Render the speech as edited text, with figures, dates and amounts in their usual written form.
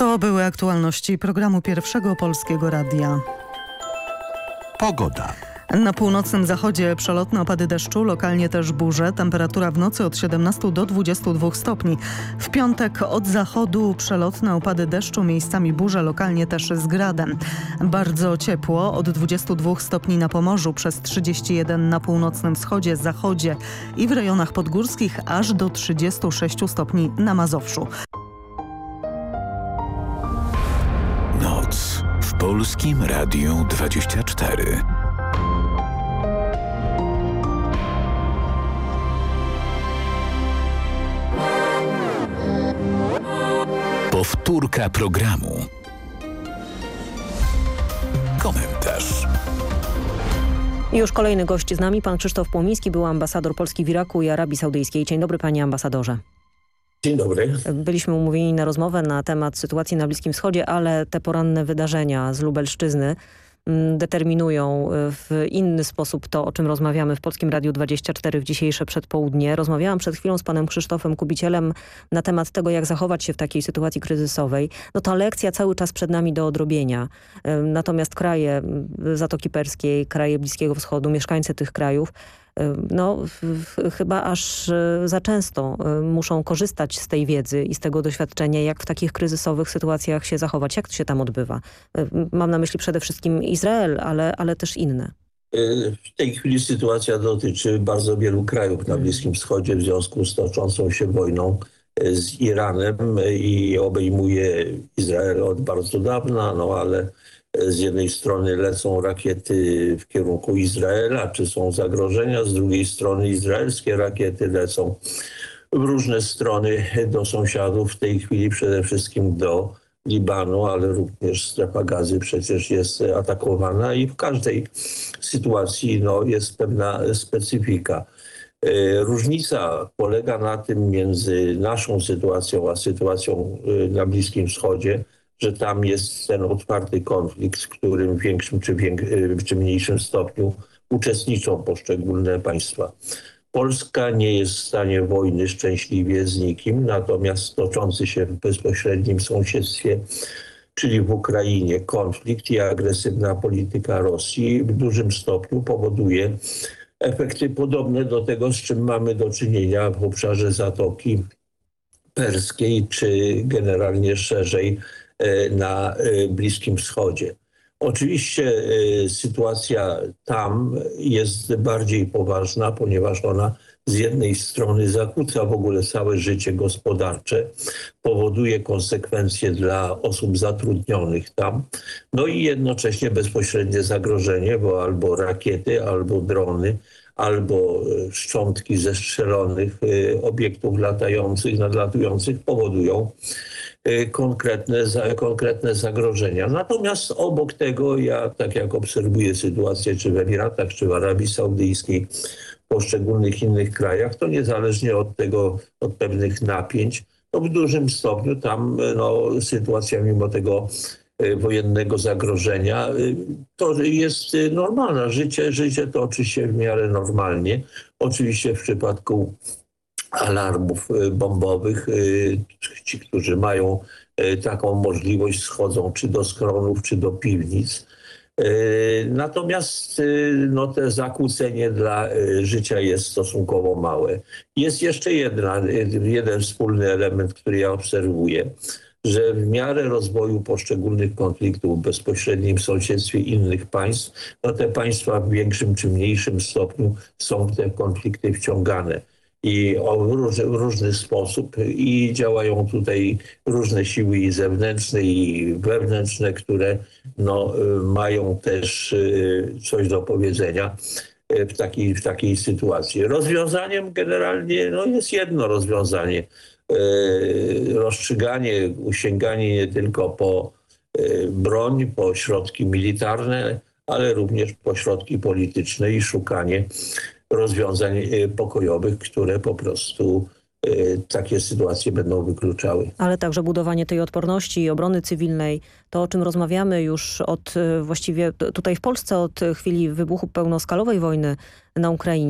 To były aktualności programu Pierwszego Polskiego Radia. Pogoda. Na północnym zachodzie przelotne opady deszczu, lokalnie też burze. Temperatura w nocy od 17 do 22 stopni. W piątek od zachodu przelotne opady deszczu, miejscami burze, lokalnie też z gradem. Bardzo ciepło, od 22 stopni na Pomorzu, przez 31 na północnym wschodzie, zachodzie i w rejonach podgórskich, aż do 36 stopni na Mazowszu. Noc w Polskim Radiu 24. Powtórka programu. Komentarz. Już kolejny gość z nami, pan Krzysztof Płomiński, był ambasador Polski w Iraku i Arabii Saudyjskiej. Dzień dobry, panie ambasadorze. Dzień dobry. Byliśmy umówieni na rozmowę na temat sytuacji na Bliskim Wschodzie, ale te poranne wydarzenia z Lubelszczyzny determinują w inny sposób to, o czym rozmawiamy w Polskim Radiu 24 w dzisiejsze przedpołudnie. Rozmawiałam przed chwilą z panem Krzysztofem Kubicielem na temat tego, jak zachować się w takiej sytuacji kryzysowej. No ta lekcja cały czas przed nami do odrobienia. Natomiast kraje Zatoki Perskiej, kraje Bliskiego Wschodu, mieszkańcy tych krajów chyba aż za często muszą korzystać z tej wiedzy i z tego doświadczenia, jak w takich kryzysowych sytuacjach się zachować. Jak to się tam odbywa? Mam na myśli przede wszystkim Izrael, ale też inne. W tej chwili sytuacja dotyczy bardzo wielu krajów na Bliskim Wschodzie w związku z toczącą się wojną z Iranem i obejmuje Izrael od bardzo dawna, ale z jednej strony lecą rakiety w kierunku Izraela, czy są zagrożenia, z drugiej strony izraelskie rakiety lecą w różne strony do sąsiadów, w tej chwili przede wszystkim do Libanu, ale również strefa Gazy przecież jest atakowana i w każdej sytuacji jest pewna specyfika. Różnica polega na tym między naszą sytuacją a sytuacją na Bliskim Wschodzie, że tam jest ten otwarty konflikt, w którym w większym czy mniejszym stopniu uczestniczą poszczególne państwa. Polska nie jest w stanie wojny szczęśliwie z nikim, natomiast toczący się w bezpośrednim sąsiedztwie, czyli w Ukrainie, konflikt i agresywna polityka Rosji w dużym stopniu powoduje efekty podobne do tego, z czym mamy do czynienia w obszarze Zatoki Perskiej, czy generalnie szerzej na Bliskim Wschodzie. Oczywiście sytuacja tam jest bardziej poważna, ponieważ ona z jednej strony zakłóca w ogóle całe życie gospodarcze, powoduje konsekwencje dla osób zatrudnionych tam, i jednocześnie bezpośrednie zagrożenie, bo albo rakiety, albo drony, albo szczątki zestrzelonych obiektów nadlatujących powodują konkretne zagrożenia. Natomiast obok tego ja, tak jak obserwuję sytuację czy w Emiratach, czy w Arabii Saudyjskiej, w poszczególnych innych krajach, to niezależnie od pewnych napięć, w dużym stopniu tam sytuacja mimo tego wojennego zagrożenia to jest normalna. Życie toczy się w miarę normalnie. Oczywiście w przypadku alarmów bombowych ci, którzy mają taką możliwość, schodzą czy do schronów, czy do piwnic. Natomiast te zakłócenie dla życia jest stosunkowo małe. Jest jeszcze jeden wspólny element, który ja obserwuję, że w miarę rozwoju poszczególnych konfliktów w bezpośrednim sąsiedztwie innych państw, te państwa w większym czy mniejszym stopniu są w te konflikty wciągane. I w różny sposób i działają tutaj różne siły i zewnętrzne i wewnętrzne, które mają też coś do powiedzenia w takiej sytuacji. Rozwiązaniem generalnie jest jedno rozwiązanie. Rozstrzyganie, sięganie nie tylko po broń, po środki militarne, ale również po środki polityczne i szukanie rozwiązań pokojowych, które po prostu takie sytuacje będą wykluczały. Ale także budowanie tej odporności i obrony cywilnej, to o czym rozmawiamy już właściwie tutaj w Polsce od chwili wybuchu pełnoskalowej wojny na Ukrainie.